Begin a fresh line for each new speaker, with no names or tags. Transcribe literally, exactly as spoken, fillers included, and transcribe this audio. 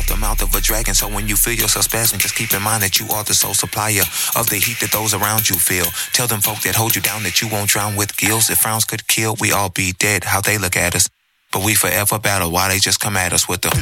out the mouth of a dragon. So when you feel yourself spasming, just keep in mind that you are the sole supplier of the heat that those around you feel. Tell them folk that hold you down that you won't drown with gills. If frowns could kill, we all be dead. How they look at us. But we forever battle while they just come at us with the